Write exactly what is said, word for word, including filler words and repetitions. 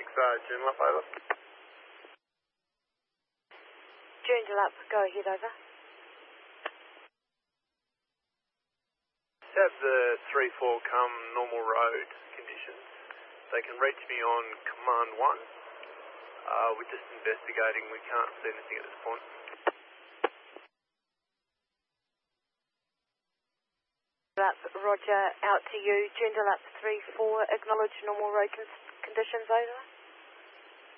uh, Joondalup, over. Joondalup, go ahead, over. Have the three four come normal road conditions. They can reach me on command one. Uh, we're just investigating. We can't see anything at this point. Roger, out to you. Joondalup three four, acknowledge normal road con conditions, over.